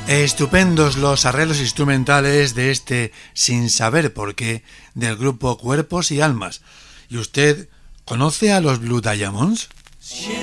Estupendos los arreglos instrumentales de este Sin saber por qué del grupo Cuerpos y Almas. ¿Y usted conoce a los Blue Diamonds?